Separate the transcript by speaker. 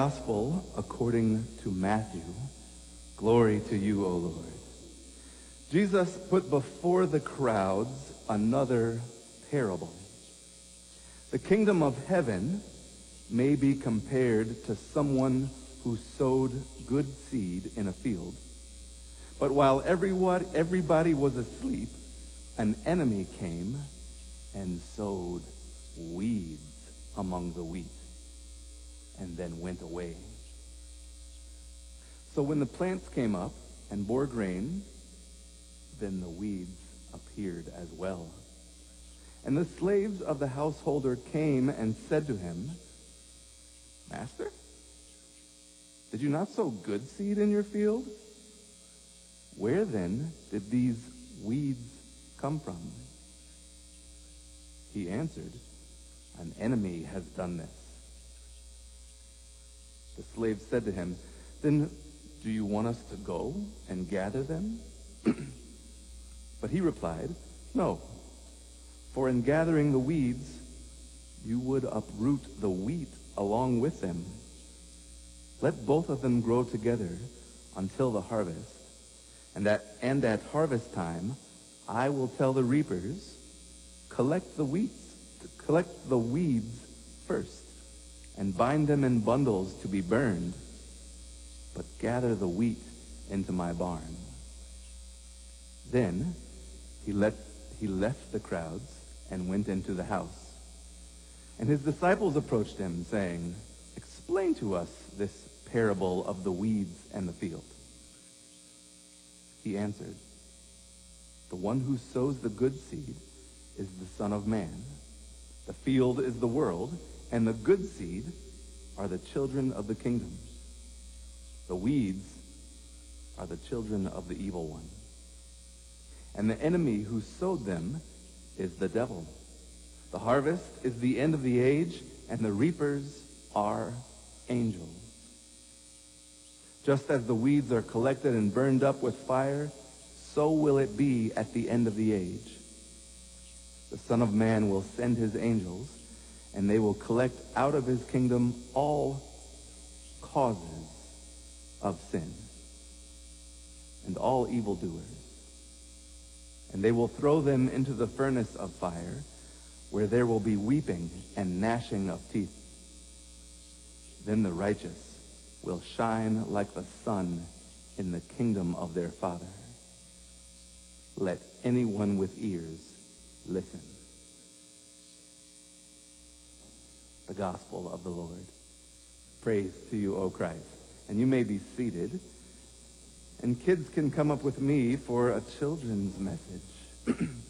Speaker 1: Gospel according to Matthew. Glory to you, O Lord. Jesus put before the crowds another parable. The kingdom of heaven may be compared to someone who sowed good seed in a field. But while everybody was asleep, an enemy came and sowed weeds among the wheat, and then went away. So when the plants came up and bore grain, then the weeds appeared as well. And the slaves of the householder came and said to him, "Master, did you not sow good seed in your field? Where then did these weeds come from?" He answered, "An enemy has done this." The slave said to him, "Then do you want us to go and gather them?" But he replied, "No, for in gathering the weeds, you would uproot the wheat along with them. Let both of them grow together until the harvest. And at harvest time, I will tell the reapers, collect the weeds first, and bind them in bundles to be burned, but gather the wheat into my barn." Then he left the crowds and went into the house. And his disciples approached him, saying, "Explain to us this parable of the weeds and the field." He answered, "The one who sows the good seed is the Son of Man. The field is the world, and the good seed are the children of the kingdom. The weeds are the children of the evil one. And the enemy who sowed them is the devil. The harvest is the end of the age, and the reapers are angels. Just as the weeds are collected and burned up with fire, so will it be at the end of the age. The Son of Man will send his angels, and they will collect out of his kingdom all causes of sin and all evildoers. And they will throw them into the furnace of fire, where there will be weeping and gnashing of teeth. Then the righteous will shine like the sun in the kingdom of their Father. Let anyone with ears listen." The Gospel of the Lord. Praise to you, O Christ. And you may be seated. And kids can come up with me for a children's message.